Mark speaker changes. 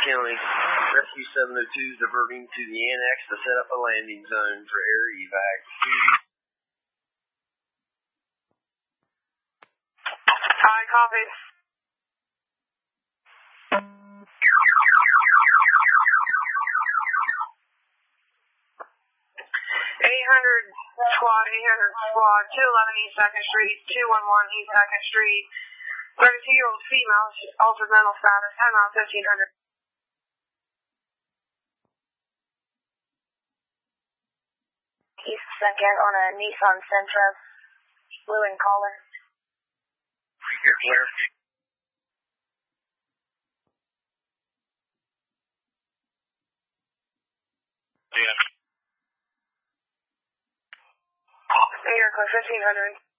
Speaker 1: County. Rescue 702 is diverting to the annex to set up a landing zone for air evac.
Speaker 2: Hi, copy. 800 squad, 211 East 2nd Street, 211 East 2nd Street. 32-year-old female, altered mental status, head out 1500.
Speaker 3: East 2nd on a Nissan Sentra, blue in color.
Speaker 1: Where?
Speaker 2: Air code 1500.